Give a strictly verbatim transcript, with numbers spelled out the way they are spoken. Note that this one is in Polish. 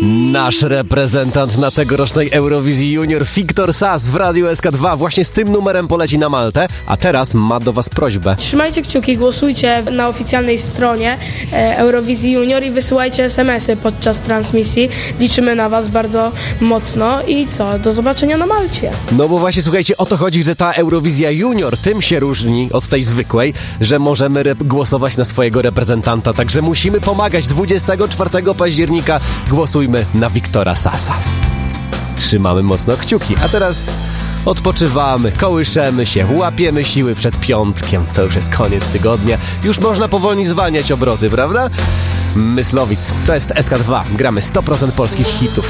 Nasz reprezentant na tegorocznej Eurowizji Junior, Wiktor Sas w Radiu S K dwa właśnie z tym numerem poleci na Maltę, a teraz ma do was prośbę. Trzymajcie kciuki, głosujcie na oficjalnej stronie e, Eurowizji Junior i wysyłajcie es em esy podczas transmisji. Liczymy na was bardzo mocno i co? Do zobaczenia na Malcie. No bo właśnie słuchajcie, o to chodzi, że ta Eurowizja Junior tym się różni od tej zwykłej, że możemy rep- głosować na swojego reprezentanta, także musimy pomagać. dwudziestego czwartego października głosujmy na Wiktora Sasa. Trzymamy mocno kciuki, a teraz odpoczywamy, kołyszemy się, łapiemy siły przed piątkiem. To już jest koniec tygodnia. Już można powolnie zwalniać obroty, prawda? Myslowic, to jest S K dwa. Gramy sto procent polskich hitów.